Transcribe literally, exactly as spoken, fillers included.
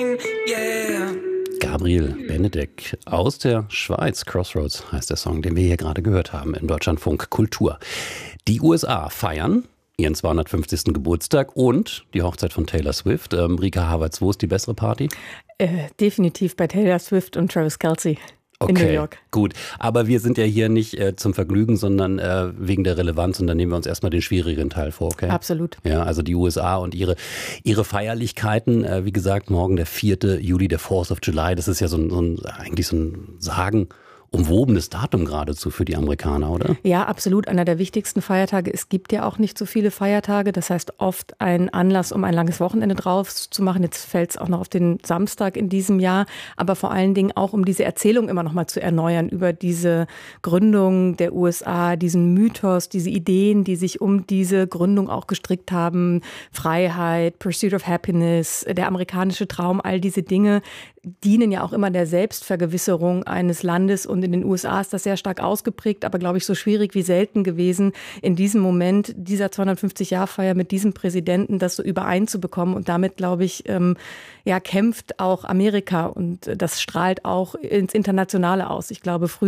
Yeah. Gabriel Benedek aus der Schweiz. Crossroads heißt der Song, den wir hier gerade gehört haben im Deutschlandfunk Kultur. Die U S A feiern ihren zweihundertfünfzigsten Geburtstag und die Hochzeit von Taylor Swift. Ähm, Rika Havertz, wo ist die bessere Party? Äh, definitiv bei Taylor Swift und Travis Kelce. Okay, in New York. Gut. Aber wir sind ja hier nicht äh, zum Vergnügen, sondern äh, wegen der Relevanz. Und dann nehmen wir uns erstmal den schwierigeren Teil vor, okay? Absolut. Ja, also die U S A und ihre, ihre Feierlichkeiten. Äh, wie gesagt, morgen der vierte Juli, der fourth of July. Das ist ja so ein, so ein eigentlich so ein Sagen. Umwobenes Datum geradezu für die Amerikaner, oder? Ja, absolut. Einer der wichtigsten Feiertage. Es gibt ja auch nicht so viele Feiertage. Das heißt, oft ein Anlass, um ein langes Wochenende drauf zu machen. Jetzt fällt es auch noch auf den Samstag in diesem Jahr. Aber vor allen Dingen auch, um diese Erzählung immer noch mal zu erneuern über diese Gründung der U S A, diesen Mythos, diese Ideen, die sich um diese Gründung auch gestrickt haben. Freiheit, Pursuit of Happiness, der amerikanische Traum, all diese Dinge dienen ja auch immer der Selbstvergewisserung eines Landes. Und in den U S A ist das sehr stark ausgeprägt, aber glaube ich so schwierig wie selten gewesen, in diesem Moment dieser zweihundertfünfzig-Jahr-Feier mit diesem Präsidenten das so übereinzubekommen. Und damit, glaube ich, ähm, ja, kämpft auch Amerika und das strahlt auch ins Internationale aus. Ich glaube, früher